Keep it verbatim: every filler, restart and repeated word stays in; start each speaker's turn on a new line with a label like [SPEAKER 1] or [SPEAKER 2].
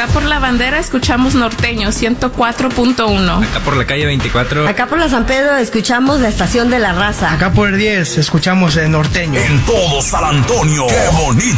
[SPEAKER 1] Acá por la Bandera escuchamos Norteño ciento cuatro punto uno.
[SPEAKER 2] Acá por la calle veinticuatro.
[SPEAKER 3] Acá por la San Pedro escuchamos la Estación de la Raza.
[SPEAKER 4] Acá por el diez escuchamos el Norteño.
[SPEAKER 5] En todo San Antonio, qué bonito.